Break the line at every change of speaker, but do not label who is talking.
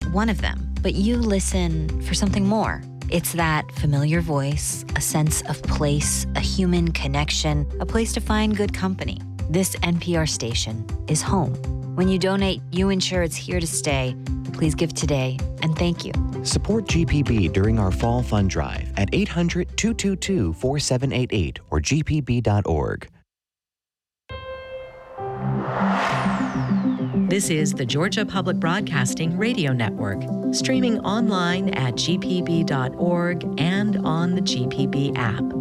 one of them, but you listen for something more. It's that familiar voice, a sense of place, a human connection, a place to find good company. This NPR station is home. When you donate, you ensure it's here to stay. Please give today, and thank you.
Support GPB during our fall fund drive at 800-222-4788 or gpb.org.
This is the Georgia Public Broadcasting Radio Network, streaming online at gpb.org and on the GPB app.